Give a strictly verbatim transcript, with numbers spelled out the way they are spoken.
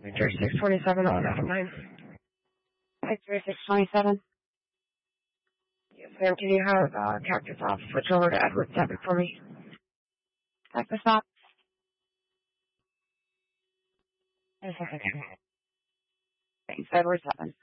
Victor six twenty-seven on F nine. Victor six twenty-seven. Yes, ma'am. Can you have uh, Cactus off switch over to Edward seven for me? Cactus off. Thanks, Edward seven.